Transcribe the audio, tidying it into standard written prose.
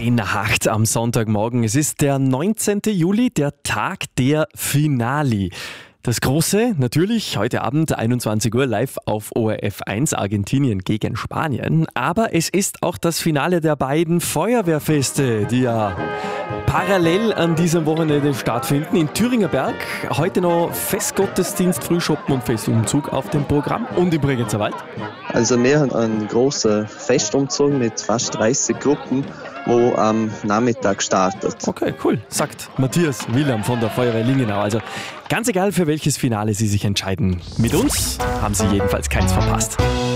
10 nach 8 am Sonntagmorgen. Es ist der 19. Juli, der Tag der Finali. Das Große, natürlich, heute Abend 21 Uhr live auf ORF 1, Argentinien gegen Spanien. Aber es ist auch das Finale der beiden Feuerwehrfeste, die ja parallel an diesem Wochenende stattfinden. In Thüringer Berg heute noch Festgottesdienst, Frühschoppen und Festumzug auf dem Programm. Und im Bregenzer Wald? Also wir haben einen grossen Festumzug mit fast 30 Gruppen, wo am Nachmittag startet. Okay, cool, sagt Matthias Wilhelm von der Feuerwehr Lingenau. Also ganz egal, für welches Finale Sie sich entscheiden. Mit uns haben Sie jedenfalls keins verpasst.